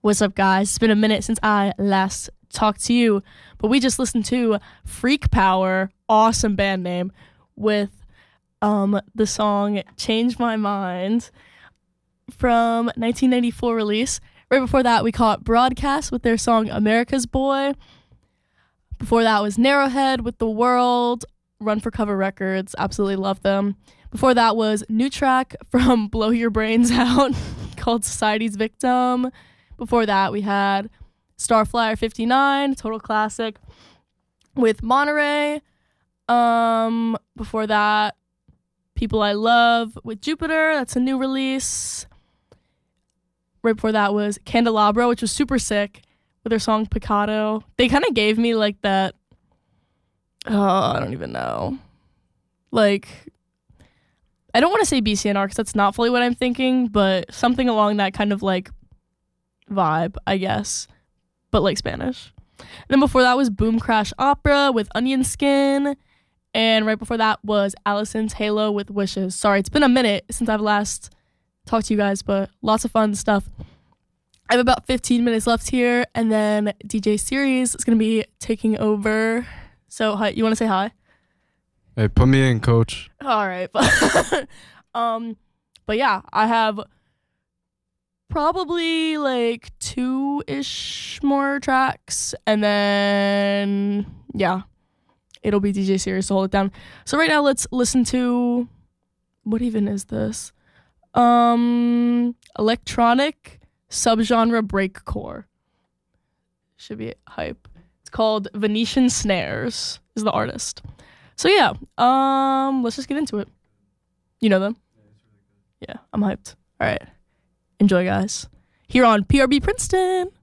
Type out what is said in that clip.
What's up, guys? It's been a minute since I last talked to you, but we just listened to Freak Power, awesome band name, with the song Change My Mind from 1994 release. Right before that, we caught Broadcast with their song America's Boy. Before that was Narrowhead with The World, Run for Cover Records, absolutely love them. Before that was new track from Blow Your Brains Out called Society's Victim. Before that, we had Starflyer 59, total classic, with Monterey. Before that, People I Love with Jupiter. That's a new release. Right before that was Candelabra, which was super sick, with their song Picado. They kind of gave me like that, I don't even know. Like, I don't want to say BCNR because that's not fully what I'm thinking, but something along that kind of like vibe, I guess, but like Spanish. And then before that was Boom Crash Opera with Onion Skin, and right before that was Allison's Halo with Wishes. Sorry, it's been a minute since I've last talked to you guys, but lots of fun stuff. I have about 15 minutes left here, and then DJ Series is going to be taking over. So, hi, you want to say hi? Hey, put me in, coach. All right. But yeah, I have probably like 2-ish more tracks, and then yeah, it'll be DJ Series to hold it down. So right now let's listen to, what even is this? Electronic subgenre breakcore. Should be hype. It's called Venetian Snares is the artist. So yeah, let's just get into it. You know them? Yeah, I'm hyped. All right. Enjoy, guys. Here on PRB Princeton.